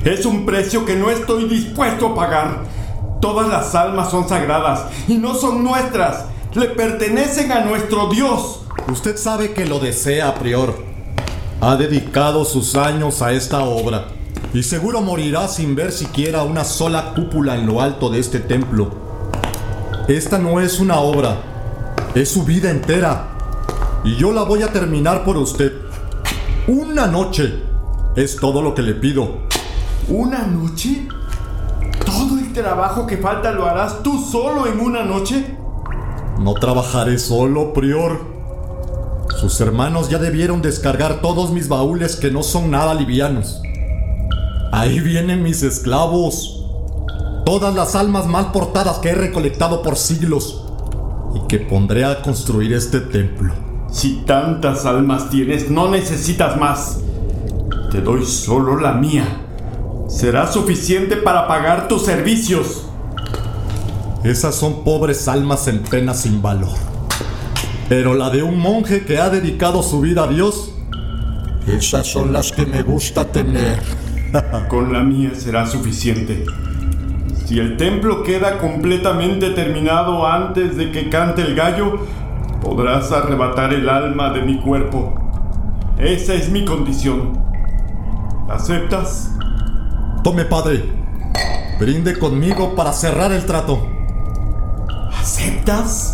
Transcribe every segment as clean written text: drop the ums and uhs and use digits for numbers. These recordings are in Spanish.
Es un precio que no estoy dispuesto a pagar. Todas las almas son sagradas y no son nuestras. Le pertenecen a nuestro Dios. Usted sabe que lo desea, prior. Ha dedicado sus años a esta obra y seguro morirá sin ver siquiera una sola cúpula en lo alto de este templo. Esta no es una obra, es su vida entera. Y yo la voy a terminar por usted. Una noche es todo lo que le pido. ¿Una noche? ¿Todo el trabajo que falta lo harás tú solo en una noche? No trabajaré solo, prior. Sus hermanos ya debieron descargar todos mis baúles que no son nada livianos. Ahí vienen mis esclavos. Todas las almas mal portadas que he recolectado por siglos y que pondré a construir este templo. Si tantas almas tienes, no necesitas más. Te doy solo la mía. Será suficiente para pagar tus servicios. Esas son pobres almas en pena sin valor. Pero la de un monje que ha dedicado su vida a Dios, esas son las que me gusta tener. Con la mía será suficiente. Si el templo queda completamente terminado antes de que cante el gallo, podrás arrebatar el alma de mi cuerpo. Esa es mi condición. ¿Aceptas? Tome, padre. Brinde conmigo para cerrar el trato. ¿Aceptas?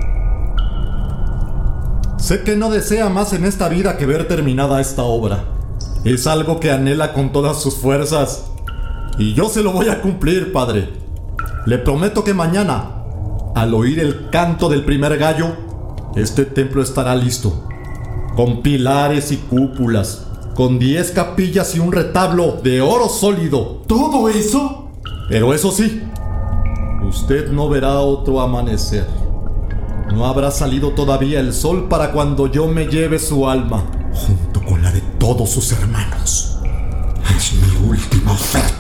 Sé que no desea más en esta vida que ver terminada esta obra. Es algo que anhela con todas sus fuerzas. Y yo se lo voy a cumplir, padre. Le prometo que mañana, al oír el canto del primer gallo, este templo estará listo. Con pilares y cúpulas, con 10 capillas y un retablo de oro sólido. ¿Todo eso? Pero eso sí, usted no verá otro amanecer. No habrá salido todavía el sol para cuando yo me lleve su alma, junto con la de todos sus hermanos. Es mi última oferta.